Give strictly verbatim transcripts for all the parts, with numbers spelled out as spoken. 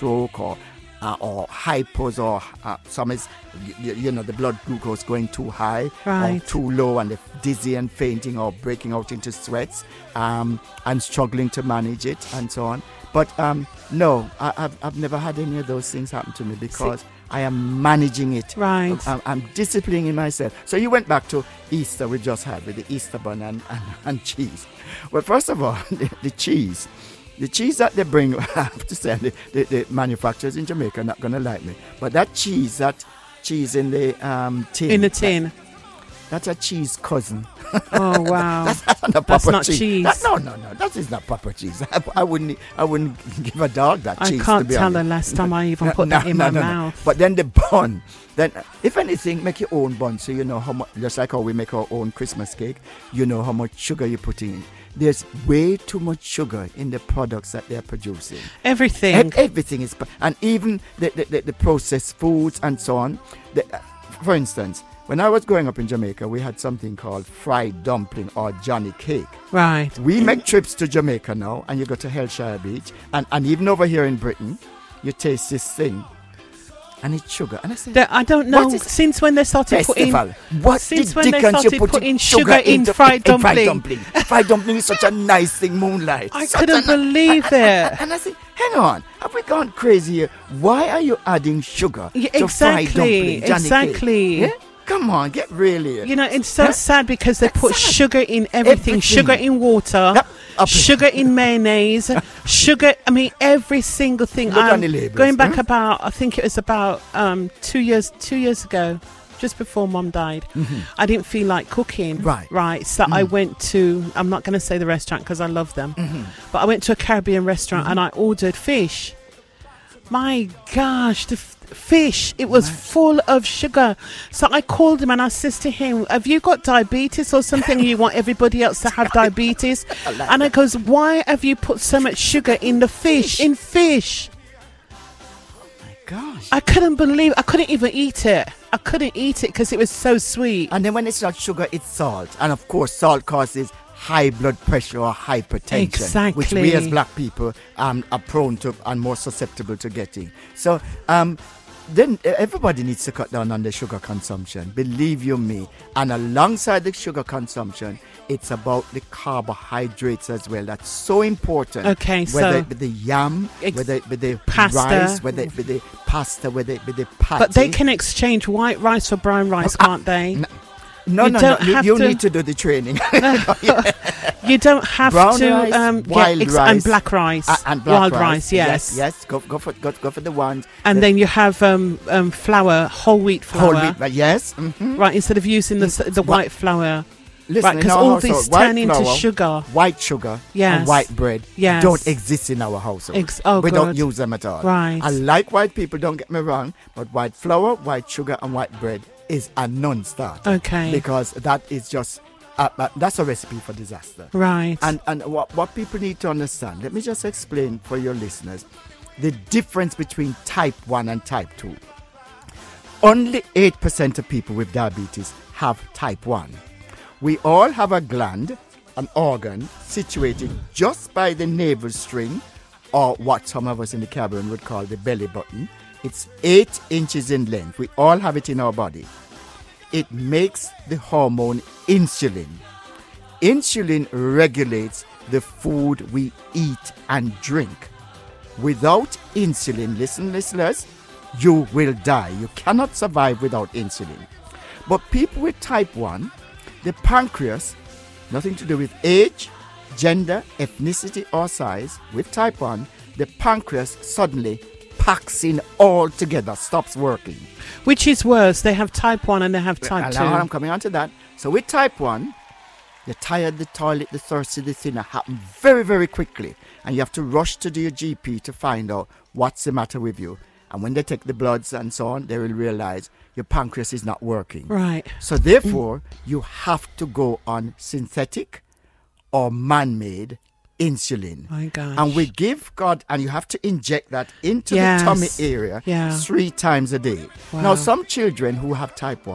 stroke or uh, or hypos or uh, some is you, you know the blood glucose going too high right. or too low, and they're dizzy and fainting or breaking out into sweats um, and struggling to manage it and so on. But um, no, I, I've I've never had any of those things happen to me because See? I am managing it. Right. I'm, I'm disciplining myself. So you went back to Easter we just had with the Easter bun and, and, and cheese. Well, first of all, the, the cheese. The cheese that they bring, I have to say, the, the, the manufacturers in Jamaica are not going to like me. But that cheese, that cheese in the um, tin. In the tin. That, that's a cheese cousin. Oh, wow. that's, that's not, that's proper not cheese. cheese. That, no, no, no. That is not proper cheese. I, I wouldn't I wouldn't give a dog that I cheese. I can't to be tell honest. the last time I even no, put no, that in no, my no, mouth. No. But then the bun, then if anything, make your own bun so you know how much, just like how we make our own Christmas cake, you know how much sugar you're putting in. There's way too much sugar in the products that they're producing. Everything. E- everything is, and even the, the, the, the processed foods and so on. The, uh, for instance, when I was growing up in Jamaica, we had something called fried dumpling or Johnny cake. Right. We make trips to Jamaica now, and you go to Hellshire Beach, and, and even over here in Britain, you taste this thing, and it's sugar. And I said, the, I don't know since when they started festival? putting What since the when they Dickens started you put putting sugar, sugar in into, fried in fried dumpling. dumpling. Fried dumpling is such a nice thing, moonlight. I such couldn't a, believe and, and, it. And, and I said, hang on, have we gone crazy here? Why are you adding sugar Yeah, to exactly, fried dumpling, Johnny exactly. cake? Yeah? Come on, get really. You know, it's so Huh? sad because they That's put sad. sugar in everything. Everything. Sugar in water, Yep. Up sugar in mayonnaise, sugar. I mean, every single thing. Look Um, on the labels, going back huh? about, I think it was about um, two years, two years ago, just before Mum died. Mm-hmm. I didn't feel like cooking. Right. Right. So Mm. I went to. I'm not going to say the restaurant because I love them, Mm-hmm. but I went to a Caribbean restaurant and I ordered fish. My gosh, the f- fish, it was Right. full of sugar. So I called him and I said to him, have you got diabetes or something? You want everybody else to have diabetes? I like And I that. goes, why have you put so much sugar in the fish? Fish. In fish. My gosh. I couldn't believe, I couldn't even eat it. I couldn't eat it because it was so sweet. And then when it's not sugar, it's salt. And of course, salt causes high blood pressure or hypertension, Exactly. which we as black people um, are prone to and more susceptible to getting. So um, then everybody needs to cut down on the sugar consumption, believe you me. And alongside the sugar consumption, it's about the carbohydrates as well. That's so important. Okay, whether so it be the yam, ex- whether it be the pasta. rice, whether it be the pasta, whether it be the patty. But they can exchange white rice for brown rice, Ah, can't they? n- No, You no, don't no. You, have you to- need to do the training. You don't have Brown to rice, um, get wild ex- rice, and black rice, Uh, and black wild rice. rice, yes. yes, yes. Go, go for, go, go for the ones. And that- then you have um, um, flour, whole wheat flour, whole wheat. but Yes. Mm-hmm. right? Instead of using the s- the Wha- white flour, Listen, right? in Because our all household, this white turn into flour, sugar. white sugar, Yes. and white bread Yes. don't exist in our household. Ex- oh, we don't good. use them at all. Right. I like white people. Don't get me wrong, but white flour, white sugar, and white bread is a non-starter. Okay. Because that is just uh, uh, that's a recipe for disaster. Right. And and what, what people need to understand, let me just explain for your listeners the difference between type one and type two. Only eight percent of people with diabetes have type one. We all have a gland, an organ, situated just by the navel string, or what some of us in the Caribbean would call the belly button. It's eight inches in length. We all have it in our body. It makes the hormone insulin. Insulin regulates the food we eat and drink. Without insulin, listen, listeners, you will die. You cannot survive without insulin. But people with type one, the pancreas, nothing to do with age, gender, ethnicity, or size, with type one, the pancreas suddenly packs in all together, stops working. Which is worse? They have type one and they have type And two. now I'm coming on to that. So with type one, the tired, the toilet, the thirsty, the thinner happen very, very quickly. And you have to rush to do your G P to find out what's the matter with you. And when they take the bloods and so on, they will realize your pancreas is not working. Right. So therefore, you have to go on synthetic or man-made insulin. My gosh. And we give God, and you have to inject that into Yes. the tummy area Yeah. three times a day. Wow. Now, some children who have type one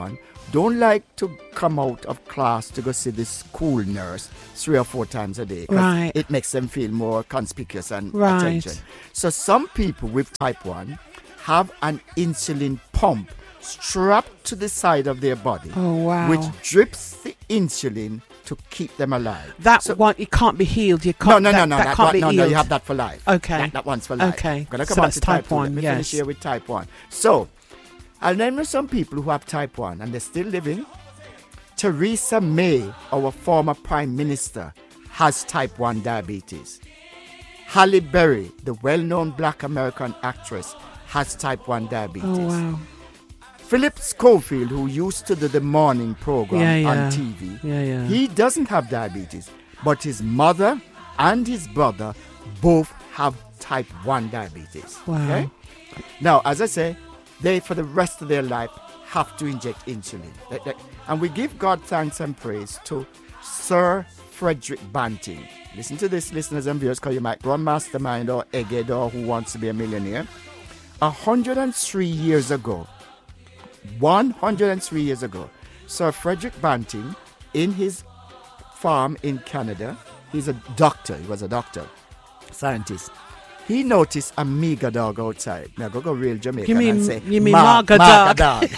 don't like to come out of class to go see the school nurse three or four times a day. 'Cause Right. it makes them feel more conspicuous and Right. attention. So some people with type one have an insulin pump strapped to the side of their body, Oh, wow. which drips the insulin to keep them alive. That So- one, it can't be healed. You no, can't. no, that, no, no, That, that can't one- be no, healed. no, you have that for life. Okay. That, that one's for life. Okay. I'm gonna come So back that's to type, type two. one, Let me yes. finish here with type one. So, I'll name you some people who have type one and they're still living. Theresa May, our former Prime Minister, has type one diabetes. Halle Berry, the well-known black American actress, has type one diabetes. Oh, wow. Philip Schofield, who used to do the morning program Yeah, yeah. on T V, Yeah, yeah. he doesn't have diabetes, but his mother and his brother both have type one diabetes. Wow. Okay? Now, as I say, they, for the rest of their life, have to inject insulin. They- they- And we give God thanks and praise to Sir Frederick Banting. Listen to this, listeners and viewers, because you might run Mastermind or Egghead or Who Wants to Be a Millionaire. one hundred three years ago, one hundred three years ago, Sir Frederick Banting, in his farm in Canada, he's a doctor, he was a doctor, scientist. He noticed a meager dog outside. Now go go real Jamaican You mean- and say, you mean "Ma- Marga Marga dog."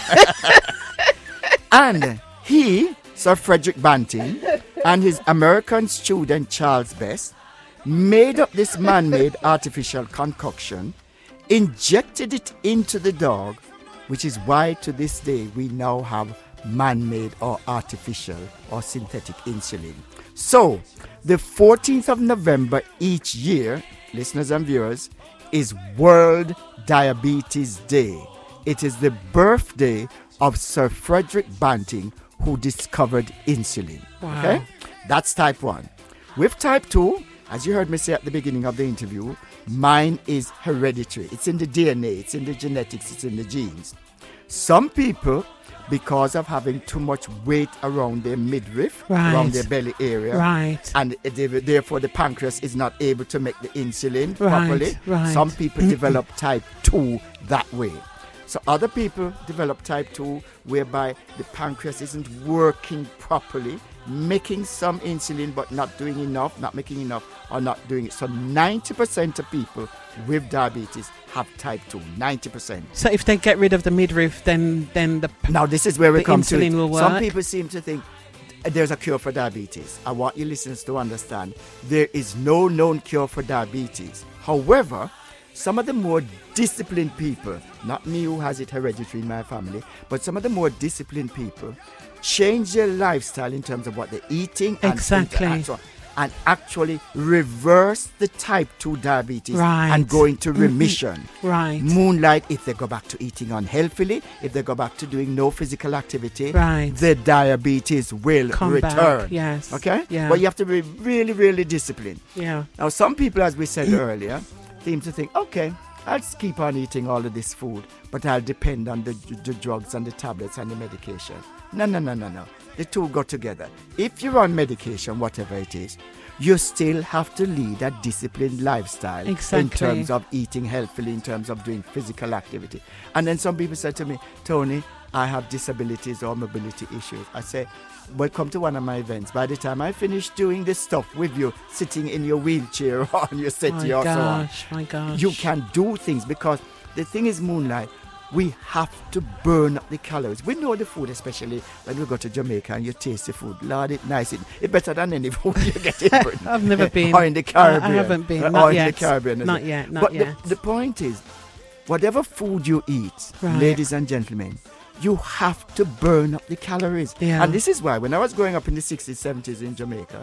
And he, Sir Frederick Banting, and his American student Charles Best, made up this man-made artificial concoction, injected it into the dog, which is why to this day we now have man-made or artificial or synthetic insulin. So, the fourteenth of November each year, listeners and viewers, is World Diabetes Day. It is the birthday of Sir Frederick Banting, who discovered insulin. Wow. Okay? That's type one. With type two, as you heard me say at the beginning of the interview, mine is hereditary. It's in the D N A, it's in the genetics, it's in the genes. Some people, because of having too much weight around their midriff, Right. around their belly area, Right. and they, therefore the pancreas is not able to make the insulin Right, properly, right. some people develop type two that way. So other people develop type two whereby the pancreas isn't working properly, making some insulin but not doing enough, not making enough, or not doing it. So ninety percent of people with diabetes have type two, ninety percent. So if they get rid of the midriff, then then the Now this is where we The come to it. insulin will Some work. people seem to think there's a cure for diabetes. I want you listeners to understand there is no known cure for diabetes. However, some of the more disciplined people, not me who has it hereditary in my family, but some of the more disciplined people change their lifestyle in terms of what they're eating and, Exactly. and, so on, and actually reverse the type two diabetes Right. and go into remission. right, Moonlight, if they go back to eating unhealthily, if they go back to doing no physical activity, Right. the diabetes will Come back, return. yes. Okay? Yeah. But you have to be really, really disciplined. yeah, Now, some people, as we said earlier, seem to think, okay, I'll just keep on eating all of this food, but I'll depend on the, the drugs and the tablets and the medication. No, no, no, no, no. The two go together. If you're on medication, whatever it is, you still have to lead a disciplined lifestyle in Exactly. terms of eating healthily, in terms of doing physical activity. And then some people say to me, Tony, I have disabilities or mobility issues. I say, well, come to one of my events. By the time I finish doing this stuff with you, sitting in your wheelchair or on your settee my or so on, gosh, my gosh. you can do things, because the thing is, Moonlight, we have to burn up the calories. We know the food, especially when we go to Jamaica and you taste the food. Lord, it's nice. It, it's better than any food you get in Britain. I've never been. Or in the Caribbean. I, I haven't been. Or Not in yet. the Caribbean. Not yet. Not but yet. The, the point is, whatever food you eat, Right. ladies and gentlemen, you have to burn up the calories. Yeah. And this is why, when I was growing up in the sixties, seventies in Jamaica,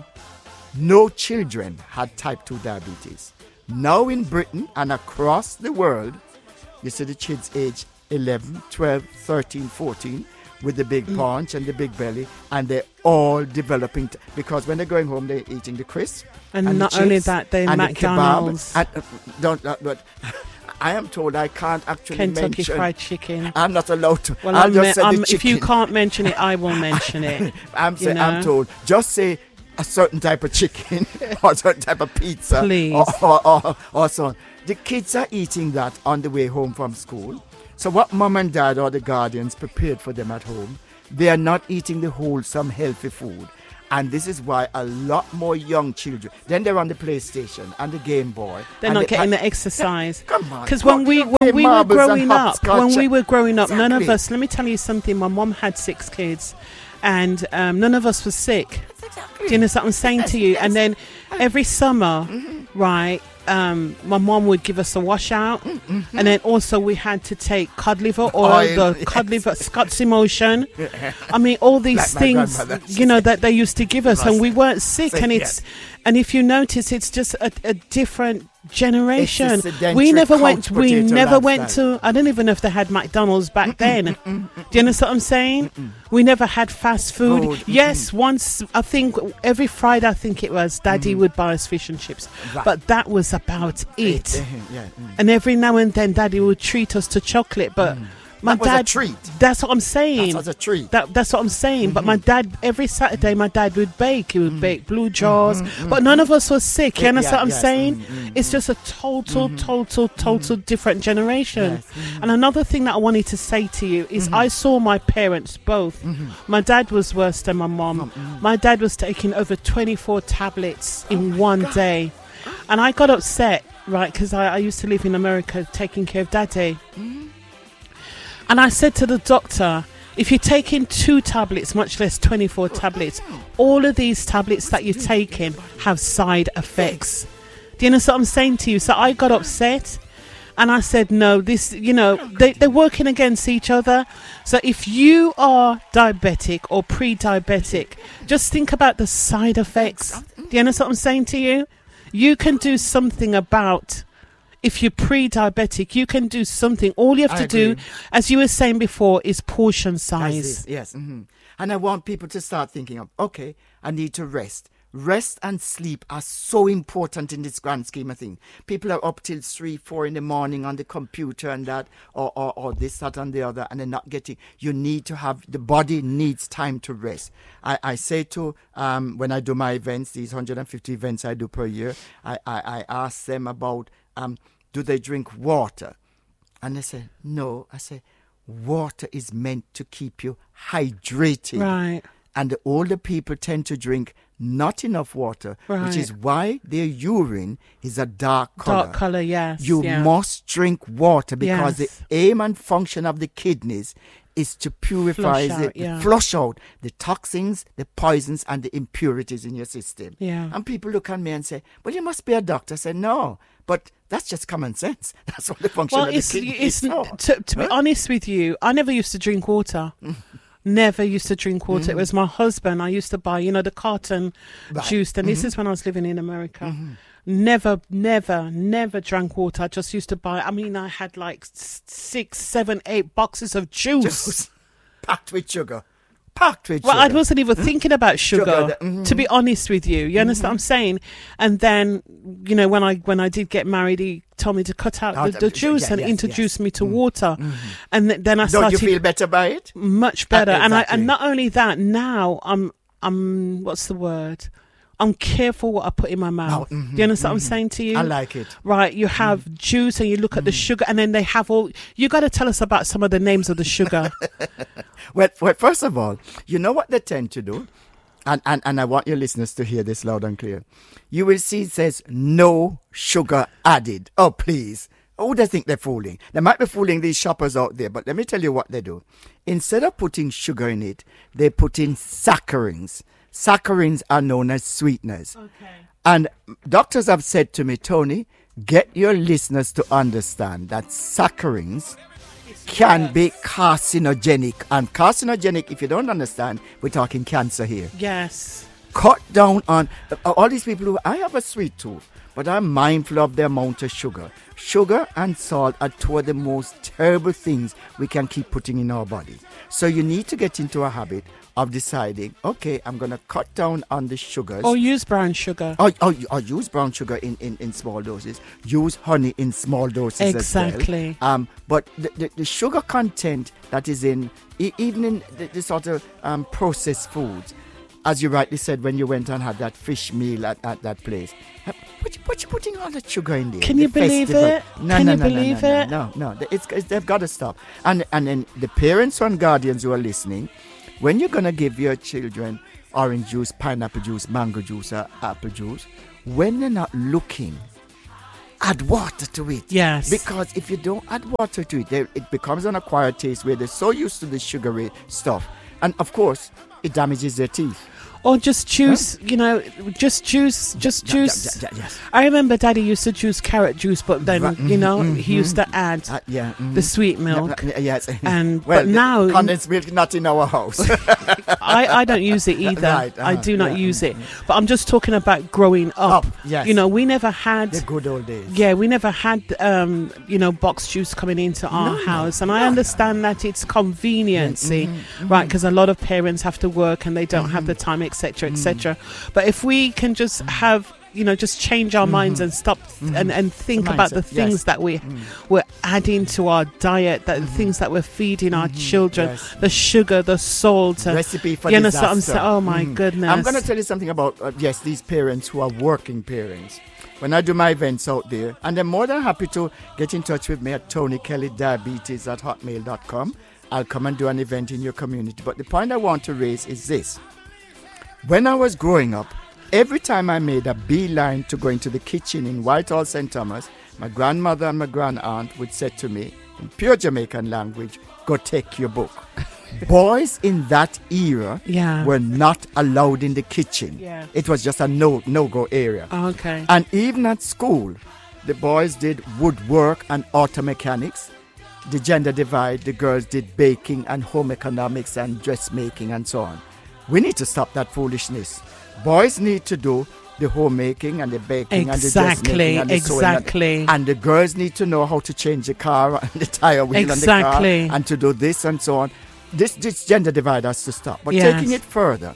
no children had type two diabetes. Now in Britain and across the world, you see the kids age eleven, twelve, thirteen, fourteen with the big paunch and the big belly, and they're all developing t- because when they're going home, they're eating the crisp. And the not only chips that, they're and the McDonald's. kebab. And, uh, don't, uh, but I am told I can't actually Kentucky mention. Fried Chicken. I'm not allowed to. Well, I'll I'm just me- say I'm- the if you chicken. can't mention it, I will mention it. I'm, you say, I'm know? told, just say a certain type of chicken or a certain type of pizza. Please. Or, or, or, or so on. The kids are eating that on the way home from school. So what mom and dad or the guardians prepared for them at home, They are not eating the wholesome, healthy food. And this is why a lot more young children, then they're on the PlayStation and the Game Boy. They're not getting the exercise. Come on. Because when we when we were growing up, when we were growing up, exactly. none of us, let me tell you something, my mom had six kids and um, none of us was sick. Exactly. Do you know what I'm saying yes, to you? yes. And then every summer, mm-hmm. right, um, my mom would give us a washout. Mm-hmm. And then also we had to take cod liver oil, Oil, the yes. cod liver, Scott's Emotion. I mean, all these Like my things, grandmother. you know, that they used to give us and we weren't sick. Sick, And it's, yes. and if you notice, it's just a, a different generation. It's a sedentary We never couch went, we potato never went lifestyle. to, I don't even know if they had McDonald's back then. Do you understand what I'm saying? Mm-mm. We never had fast food. Food, Yes, once, I think, every Friday, I think it was, Daddy Mhm. would buy us fish and chips. Right. But that was about it. Yeah, mm. And every now and then, Daddy would treat us to chocolate. But Mm. my that was dad, a treat. that's what I'm saying. That was a treat. That, that's what I'm saying. But my Mhm. dad, every Saturday, my dad would bake. He would Mm. bake blue jars. Mhm, But mhm. none of us was sick. You Yeah, understand yeah, what I'm yes, saying? mm, mm, It's mm. just a total, Mhm. total, total different generation. Yes, mhm. And another thing that I wanted to say to you is Mhm. I saw my parents both. Mhm. My dad was worse than my mom. Mm, My dad was taking over twenty-four tablets in my one God. day. And I got upset, right, because I, I used to live in America taking care of Daddy. Mhm. And I said to the doctor, if you're taking two tablets, much less twenty-four tablets, all of these tablets that you're taking have side effects. Do you know what I'm saying to you? So I got upset and I said, no, this, you know, they, they're working against each other. So if you are diabetic or pre-diabetic, just think about the side effects. Do you know what I'm saying to you? You can do something about, if you're pre-diabetic, you can do something. All you have I to do, agree. as you were saying before, is portion That's size. it, yes. hmm And I want people to start thinking of, okay, I need to rest. Rest and sleep are so important in this grand scheme of things. People are up till three, four in the morning on the computer and that, or, or, or this, that, and the other, and they're not getting. You need to have, the body needs time to rest. I, I say to, um, when I do my events, these one hundred fifty events I do per year, I, I, I ask them about, um, do they drink water? And they say, no. I say, water is meant to keep you hydrated. Right. And the older people tend to drink not enough water, Right. which is why their urine is a dark color. Dark colour, yes. You yeah. must drink water because Yes. the aim and function of the kidneys is to purify, Flush the, out, yeah. flush out the toxins, the poisons, and the impurities in your system. Yeah. And people look at me and say, well, you must be a doctor. I say, no, but that's just common sense. That's what the function Well, of the it's, kidney it's is for. to, to be Huh? honest with you, I never used to drink water. Never used to drink water. It was my husband. I used to buy, you know, the carton Right. juice. And this Mhm. is when I was living in America. Mhm. Never, never, never drank water. I just used to buy. I mean, I had like s- six, seven, eight boxes of juice. Juice. Packed with sugar. Packed with Well, I sugar. wasn't even thinking about sugar, Sugar, that- mhm. to be honest with you. You understand what I'm saying? And then, you know, when I when I did get married, he told me to cut out Oh, the, that- the juice yeah, and yes, introduce yes. me to Mm. water. Mhm. And th- then I Don't started you feel better by it? much better. Uh, And I exactly. and not only that, now I'm I'm what's the word? I'm careful what I put in my mouth. mhm, Do you understand what I'm mhm. saying to you? I like it. Right, you have juice and you look at the sugar, and then they have all. You got to tell us about some of the names of the sugar. Well, well, first of all, you know what they tend to do? And, and, and I want your listeners to hear this loud and clear. You will see it says no sugar added. Oh, please. Who they think they're fooling? They might be fooling these shoppers out there, but let me tell you what they do. Instead of putting sugar in it, they put in saccharins. Saccharins are known as sweeteners. Okay. And doctors have said to me, Tony, get your listeners to understand that saccharins can be carcinogenic. And carcinogenic, if you don't understand, we're talking cancer here. Yes. Cut down on uh, all these people who, I have a sweet tooth, but I'm mindful of the amount of sugar. Sugar and salt are two of the most terrible things we can keep putting in our body. So you need to get into a habit of deciding, okay, I'm going to cut down on the sugars. Or use brown sugar. Or, or, or use brown sugar in, in, in small doses. Use honey in small doses Exactly. as well. Um, but the, the, the sugar content that is in, e- even in the, the sort of um, processed foods, as you rightly said when you went and had that fish meal at, at that place, uh, what, you- what you putting all that sugar in there? Can The you believe festival. it? No, Can no, you no, no, believe no, it? No, no, no. It's, it's, they've got to stop. And, and then the parents and guardians who are listening, when you're going to give your children orange juice, pineapple juice, mango juice, or apple juice, when they're not looking, add water to it. Yes. Because if you don't add water to it, there, it becomes an acquired taste where they're so used to the sugary stuff. And of course, it damages their teeth. Or just juice, huh? you know, just juice, just Yeah, juice. yeah, yeah, yes. I remember Daddy used to juice carrot juice, but then, Right, you know, mhm, he used to add Uh, yeah, mhm. the sweet milk. Yeah, yes. And well, but now condensed milk not in our house. I, I don't use it either. Right, I uh-huh, do not yeah, use it. mhm. But I'm just talking about growing up. Up, yes. You know, we never had The good old days. Yeah, we never had, um, you know, box juice coming into our No, house. And no. I understand that it's conveniency, Mhm, right? mhm. Because a lot of parents have to work and they don't have the time, et cetera, et cetera. But if we can just have, you know, just change our minds and stop th- and, and think It's a about the mindset, things yes. that we, Mm. we're adding to our diet, that the things that we're feeding our children, yes. the sugar, the salt. uh, Recipe for you understand what I'm disaster. saying? Oh, my Mhm. goodness. I'm going to tell you something about, uh, yes, these parents who are working parents. When I do my events out there, and they're more than happy to get in touch with me at Tony Kelly Diabetes at hotmail dot com. I'll come and do an event in your community. But the point I want to raise is this. When I was growing up, every time I made a beeline to go into the kitchen in Whitehall, Saint Thomas, my grandmother and my grandaunt would say to me, in pure Jamaican language, go take your book. Boys in that era Yeah. were not allowed in the kitchen. Yeah. It was just a no, no-go area. Okay. And even at school, the boys did woodwork and auto mechanics. The gender divide, the girls did baking and home economics and dressmaking and so on. We need to stop that foolishness. Boys need to do the homemaking and the baking and the Exactly, dressmaking and the sewing and- exactly. And the girls need to know how to change the car and the tire wheel Exactly. and the car and to do this and so on. This, this gender divide has to stop. But Yes. taking it further,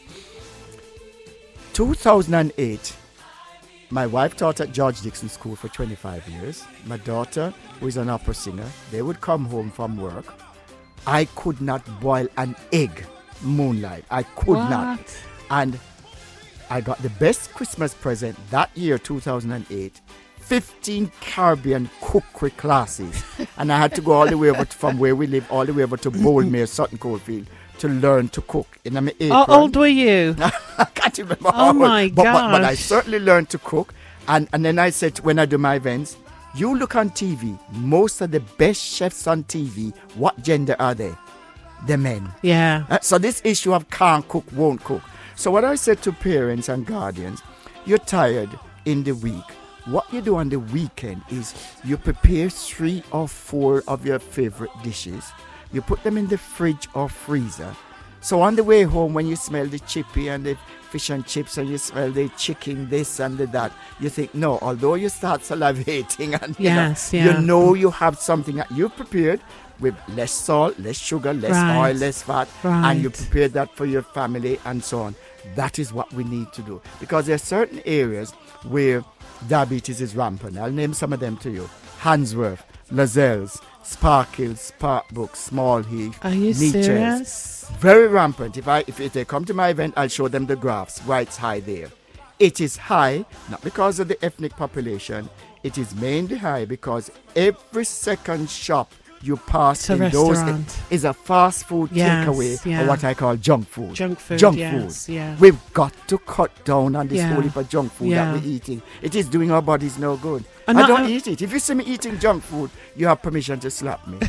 two thousand eight, my wife taught at George Dixon School for twenty-five years. My daughter, who is an opera singer, they would come home from work. I could not boil an egg moonlight. I could not. What? And I got the best Christmas present that year, two thousand eight, fifteen Caribbean cookery classes. And I had to go all the way over to, from where we live, all the way over to Boldmere, Sutton Coldfield, to learn to cook. In my apron. How old were you? I can't remember Oh how old, my but, but, but I gosh. certainly learned to cook. And, and then I said, when I do my events, you look on T V, most of the best chefs on T V, what gender are they? The men. Yeah. Uh, so this issue of can't cook, won't cook. So what I said to parents and guardians, you're tired in the week. What you do on the weekend is you prepare three or four of your favorite dishes. You put them in the fridge or freezer. So on the way home, when you smell the chippy and the fish and chips and you smell the chicken, this and the that, you think, no, although you start salivating and Yes, you know, yeah. you know you have something that you prepared with less salt, less sugar, less Right. oil, less fat, and you Right. prepare that for your family and so on. That is what we need to do. Because there are certain areas where diabetes is rampant. I'll name some of them to you. Handsworth, Lazells, Sparkhill, Sparkbrook, Small Heath, Are you Neches. serious? Very rampant. If I if, if they come to my event, I'll show them the graphs. Why it's high there. It is high, not because of the ethnic population. It is mainly high because every second shop you pass It's a in those restaurant. is a fast food Yes, takeaway yeah. or what I call junk food. Junk food, Junk yes, food. yeah. We've got to cut down on this Yeah. whole heap of junk food Yeah. that we're eating. It is doing our bodies no good. And I not- don't uh, eat it. If you see me eating junk food, you have permission to slap me.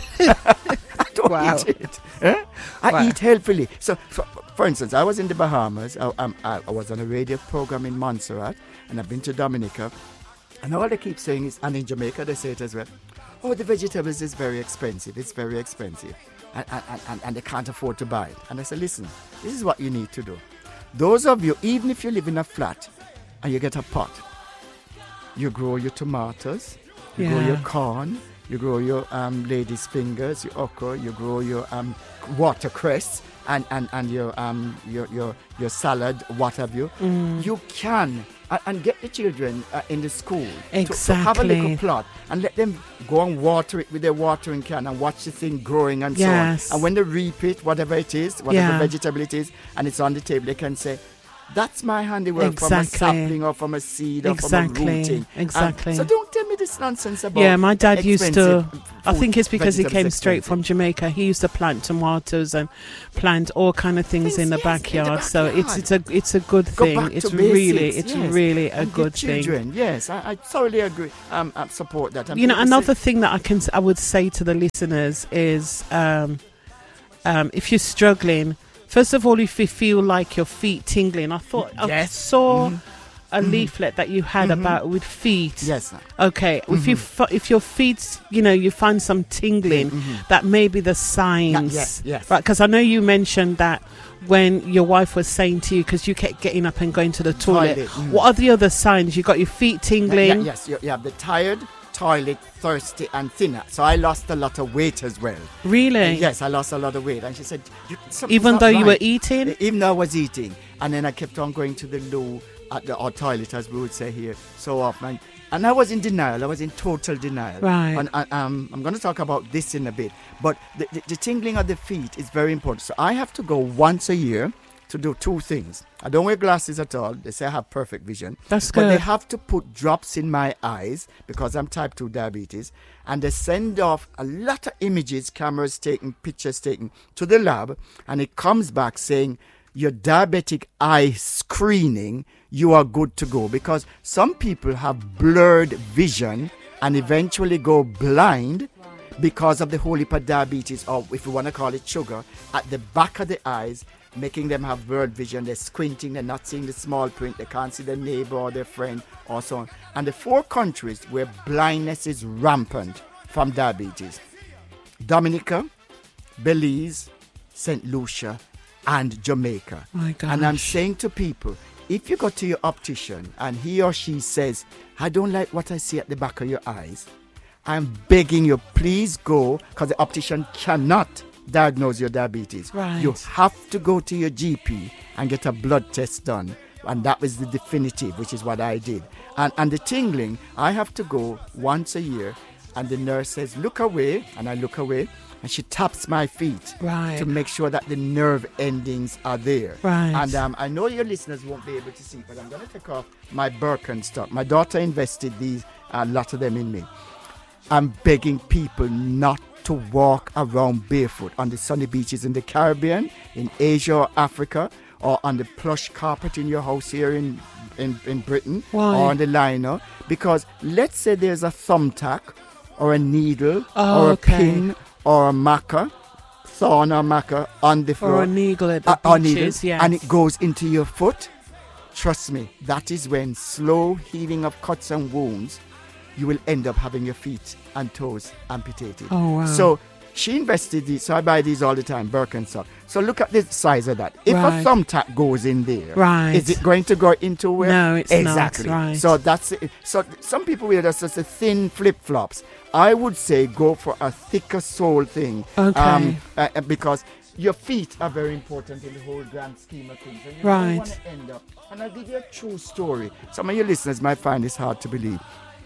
I don't Wow. eat it. Eh? I Wow. eat healthfully. So, for, for instance, I was in the Bahamas. I, um, I, I was on a radio program in Montserrat, and I've been to Dominica. And all they keep saying is, and in Jamaica they say it as well, oh, the vegetables is very expensive. It's very expensive. And, and, and, and they can't afford to buy it. And I said, listen, this is what you need to do. Those of you, even if you live in a flat and you get a pot, you grow your tomatoes, you grow Yeah. your corn, you grow your um, lady's fingers, your okra, you grow your um, watercress and, and, and your, um, your, your, your salad, what have you. Mm. You can, and, and get the children uh, in the school to, to have a Exactly. little plot and let them go and water it with their watering can and watch the thing growing and Yes. so on. And when they reap it, whatever it is, whatever Yeah. vegetable it is, and it's on the table, they can say, that's my handiwork from a Exactly. sapling or from a seed or Exactly. from a rooting. And Exactly. so don't tell me this nonsense about Yeah, my dad used to. expensive I food, think it's because he vegetables came straight expensive. from Jamaica. He used to plant tomatoes and plant all kind of things Things, in the, yes, in the backyard. So it's it's a backyard. it's a good Go thing. back to It's basics, really it's yes. really a And good get thing. children, yes, I, I totally agree. Um, I support that. And You know, people say- another thing that I can I would say to the listeners is, um, um, if you're struggling, first of all, if you feel like your feet tingling, I thought I Yes. saw Mhm. a Mhm. leaflet that you had Mhm. about with feet. Yes. Okay, if you Mhm. fi- if your feet, you know, you find some tingling, Mhm. that may be the signs, yes, yes. right? Because I know you mentioned that when your wife was saying to you, because you kept getting up and going to the toilet. Toilet, mm. What are the other signs? You got your feet Yeah, tingling. yeah, yes, you, you have the tired, toilet, thirsty, and thinner. So I lost a lot of weight as well. Really? Uh, yes, I lost a lot of weight, and she said, "You- something's Even not though you were right." eating. Even though I was eating, and then I kept on going to the loo at the or toilet, as we would say here, so often. And I was in denial. I was in total denial. Right. And I, um, I'm going to talk about this in a bit. But the, the, the tingling of the feet is very important. So I have to go once a year to do two things. I don't wear glasses at all. They say I have perfect vision. That's But they good. have to put drops in my eyes because I'm type two diabetes. And they send off a lot of images, cameras taken, pictures taken to the lab. And it comes back saying, your diabetic eye screening, you are good to go. Because some people have blurred vision and eventually go blind because of the whole heap of diabetes, or if you want to call it sugar, at the back of the eyes, making them have blurred vision. They're squinting, they're not seeing the small print, they can't see their neighbor or their friend or so on. And the four countries where blindness is rampant from diabetes: Dominica, Belize, Saint Lucia, and Jamaica. My gosh. And I'm saying to people, if you go to your optician and he or she says, I don't like what I see at the back of your eyes, I'm begging you, please go, because the optician cannot diagnose your diabetes. Right. You have to go to your G P and get a blood test done. And that was the definitive, which is what I did. And, and the tingling, I have to go once a year. And the nurse says, look away. And I look away. And she taps my feet Right. to make sure that the nerve endings are there. Right. And um, I know your listeners won't be able to see, but I'm going to take off my Birkenstock. My daughter invested these, a lot of them in me. I'm begging people not to walk around barefoot on the sunny beaches in the Caribbean, in Asia or Africa, or on the plush carpet in your house here in, in, in Britain, Why? or on the liner. Because let's say there's a thumbtack or a needle Oh, or a okay. pin or a marker, thorn or marker on the floor. Or a needle at the Uh, or needle, beaches, yes. and it goes into your foot. Trust me, that is when slow healing of cuts and wounds, you will end up having your feet and toes amputated. Oh, wow. So she invested these, so I buy these all the time, Birkenstock. So look at the size of that. If Right. a thumbtack goes in there, Right. is it going to go into where? No, it's not, exactly. right. So that's it. So some people wear just a thin flip flops. I would say go for a thicker sole thing. Okay. uh, uh, because your feet are very important in the whole grand scheme of things. And you Right. don't want to end up. And I'll give you a true story. Some of your listeners might find this hard to believe.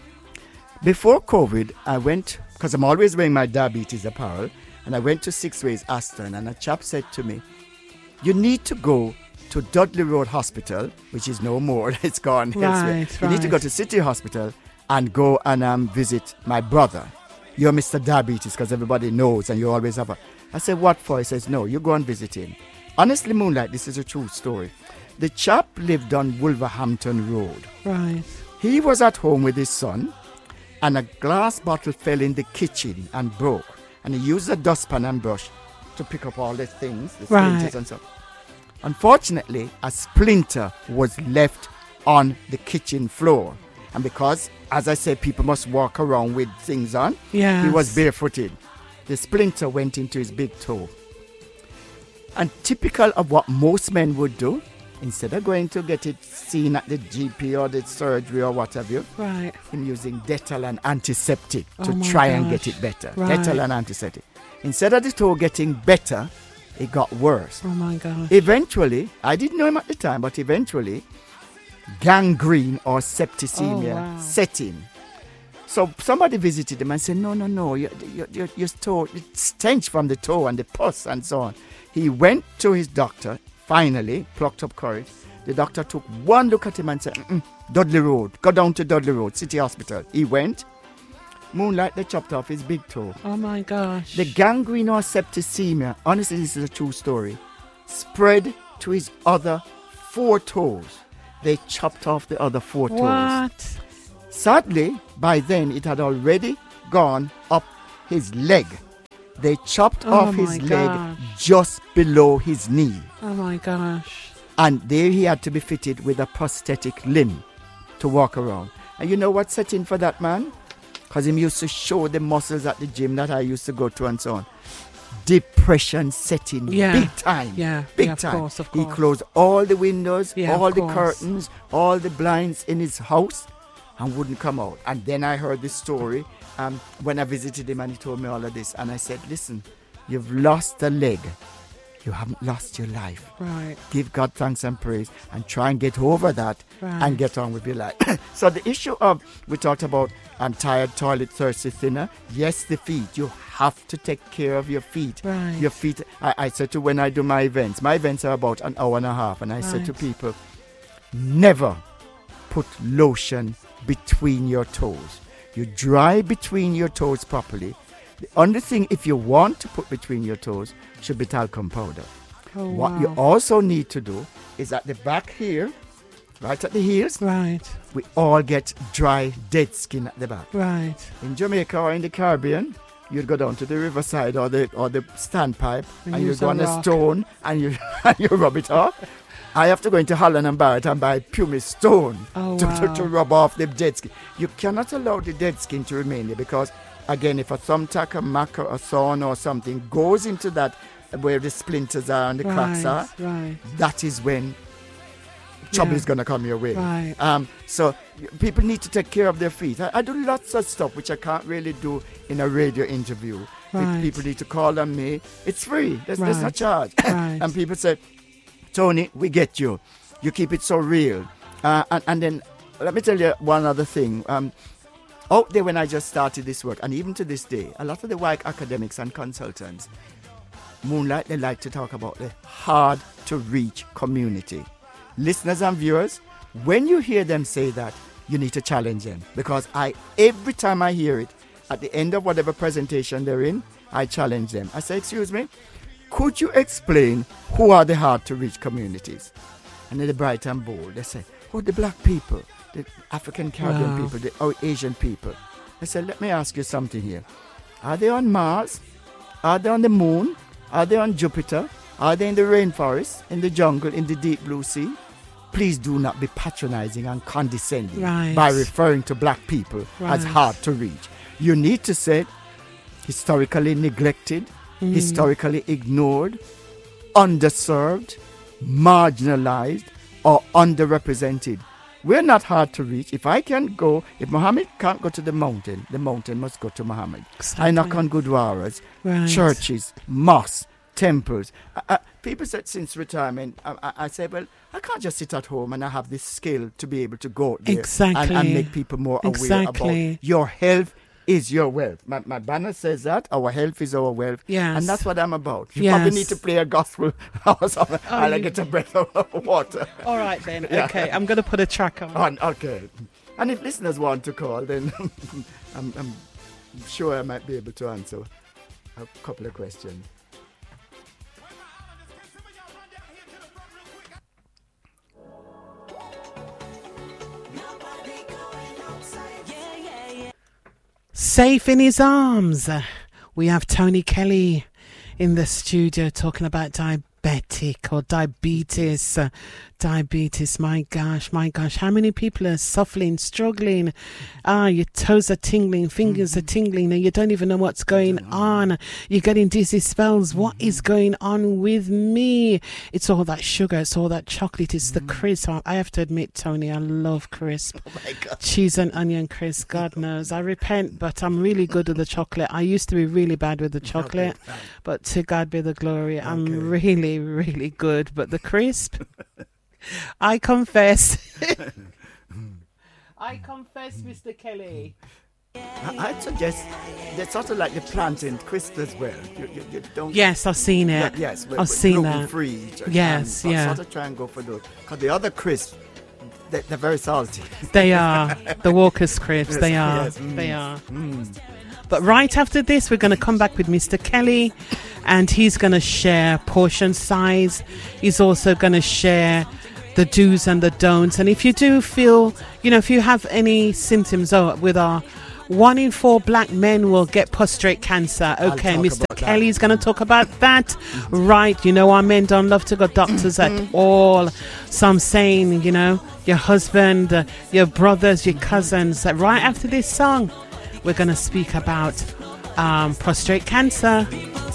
Before COVID, I went, because I'm always wearing my diabetes apparel, and I went to Six Ways Aston, and a chap said to me, you need to go to Dudley Road Hospital, which is no more, it's gone elsewhere. Right, You need to go right. to City Hospital and go and um, visit my brother. You're Mister Diabetes, because everybody knows, and you always have a... I said, what for? He says, no, you go and visit him. Honestly, Moonlight, this is a true story. The chap lived on Wolverhampton Road. Right. He was at home with his son, and a glass bottle fell in the kitchen and broke. And he used a dustpan and brush to pick up all the things, the splinters Right. and stuff. Unfortunately, a splinter was left on the kitchen floor. And because, as I said, people must walk around with things on, Yes. he was barefooted. The splinter went into his big toe. And typical of what most men would do, instead of going to get it seen at the G P or the surgery or what have you, Right. him using Dettol and antiseptic to Oh my try and get gosh. it better. Right. Dettol and antiseptic. Instead of the toe getting better, it got worse. Oh my gosh. Eventually, I didn't know him at the time, but eventually, gangrene or septicemia Oh, wow. set in. So somebody visited him and said, no, no, no, your, your, your, your toe, it stench from the toe and the pus and so on. He went to his doctor, finally, plucked up courage. The doctor took one look at him and said, Mm-mm, Dudley Road, go down to Dudley Road, City Hospital. He went, Moonlight, they chopped off his big toe. Oh my gosh. The gangrene or septicemia, honestly, this is a true story, spread to his other four toes. They chopped off the other four toes. What? Sadly, by then it had already gone up his leg. They chopped Oh off my his leg gosh. just below his knee. Oh my gosh. And there he had to be fitted with a prosthetic limb to walk around. And you know what set in for that man? Because he used to show the muscles at the gym that I used to go to and so on. Depression set in Yeah. big time. Yeah. Big yeah, of time. Course, of He course. closed all the windows, Yeah, all of the course. curtains, all the blinds in his house, and wouldn't come out. And then I heard the story um, when I visited him, and he told me all of this. And I said, listen, you've lost a leg. You haven't lost your life. Right. Give God thanks and praise and try and get over that Right. and get on with your life. So the issue of, we talked about I'm tired, toilet, thirsty, thinner. Yes, the feet. You have to take care of your feet. Right. Your feet. I, I said to when I do my events, my events are about an hour and a half. And I said to Right. people, never put lotion between your toes. You dry between your toes properly. The only thing, if you want to put between your toes, should be talcum powder. Oh, What wow. you also need to do is at the back here, right at the heels, Right. we all get dry, dead skin at the back. Right. In Jamaica or in the Caribbean, you'd go down to the riverside or the or the standpipe And and, you use go a on a rock. stone and you and you rub it off. I have to go into Holland and Barrett and buy pumice stone Oh, to, wow. to, to rub off the dead skin. You cannot allow the dead skin to remain there because, again, if a thumbtack, a mac, or a thorn or something goes into that where the splinters are and the cracks are, Right. that is when trouble Yeah. is going to come your way. Right. Um, so y- people need to take care of their feet. I, I do lots of stuff which I can't really do in a radio interview. Pe- Right. People need to call on me. It's free. There's, there's no Right. charge. Right. And people say, Tony, we get you. You keep it so real. Uh, and, and then let me tell you one other thing. Um, out there when I just started this work, and even to this day, a lot of the white academics and consultants, Moonlight, they like to talk about the hard to reach community. Listeners and viewers, when you hear them say that, you need to challenge them. Because I, every time I hear it, at the end of whatever presentation they're in, I challenge them. I say, excuse me, could you explain who are the hard to reach communities? And then the bright and bold, they say, oh, the black people, the African Caribbean Wow. people, the oh, Asian people. I said, let me ask you something here. Are they on Mars? Are they on the moon? Are they on Jupiter? Are they in the rainforest, in the jungle, in the deep blue sea? Please do not be patronizing and condescending Right. by referring to black people as Right. hard to reach. You need to say historically neglected, Mm. historically ignored, underserved, marginalized, or underrepresented. We're not hard to reach. If I can go, if Muhammad can't go to the mountain, the mountain must go to Muhammad. I knock Exactly. on gurdwaras, Right. churches, mosques, temples. Uh, uh, people said since retirement, I, I, I say, well, I can't just sit at home and I have this skill to be able to go out there Exactly. and, and make people more aware Exactly. about your health is your wealth. My, my banner says that our health is our wealth. Yes. And that's what I'm about. You probably Yes. need to play a gospel or something. Oh, I'll you- get a breath of water. All right then. Yeah. Okay, I'm going to put a track on. On, okay. And if listeners want to call, then I'm, I'm sure I might be able to answer a couple of questions. Safe in his arms. We have Tony Kelly in the studio talking about diabetic or diabetes. Uh, diabetes, my gosh, my gosh. How many people are suffering, struggling? Ah, your toes are tingling, fingers Mm-hmm. are tingling, and you don't even know what's going on. You're getting dizzy spells. What is going on with me? It's all that sugar, it's all that chocolate, it's the crisp. I I have to admit, Tony, I love crisp. Oh my God. Cheese and onion crisp, God knows. I repent, but I'm really good with the chocolate. I used to be really bad with the chocolate, Okay. but to God be the glory. Okay. I'm really, really good. But the crisp, I confess. I confess, Mister Kelly. I, I'd suggest they're sort of like the plantain crisp as well. You, you, you don't. Yes, I've seen it. Yeah, yes, I've seen that. Free. Yes, yeah. Sort of try and go for those. Because the other crisp, They, they're very salty. They are. The Walker's crisps. Yes, They are. yes, mm, They are. Mm. But right after this, we're going to come back with Mister Kelly, and he's going to share portion size. He's also going to share the do's and the don'ts. And if you do feel, you know, if you have any symptoms, oh, with our one in four black men will get prostate cancer. Okay, Mister Kelly's going to talk about that. Right, you know, our men don't love to go doctors at all. So I'm saying, you know, your husband, uh, your brothers, your cousins. Uh, right after this song, we're going to speak about um, prostate cancer.